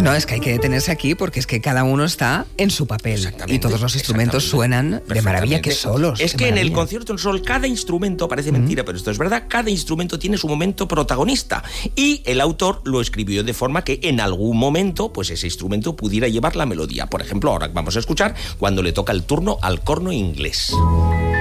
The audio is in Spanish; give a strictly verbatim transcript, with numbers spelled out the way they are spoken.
No, es que hay que detenerse aquí porque es que cada uno está en su papel y todos los instrumentos suenan de maravilla que solos. Es que en el concierto del sol cada instrumento, parece mentira, mm. pero esto es verdad, cada instrumento tiene su momento protagonista y el autor lo escribió de forma que en algún momento pues ese instrumento pudiera llevar la melodía. Por ejemplo, ahora vamos a escuchar cuando le toca el turno al corno inglés.